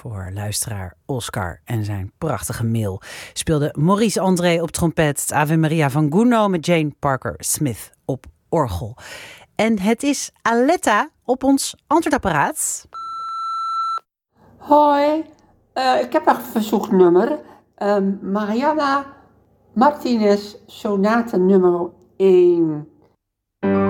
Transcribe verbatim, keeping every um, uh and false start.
Voor luisteraar Oscar en zijn prachtige mail speelde Maurice André op trompet, het Ave Maria van Gounod met Jane Parker Smith op orgel. En het is Aletta op ons antwoordapparaat. Hoi, uh, ik heb een verzoeknummer. Um, Mariana Martinez, sonate nummer één.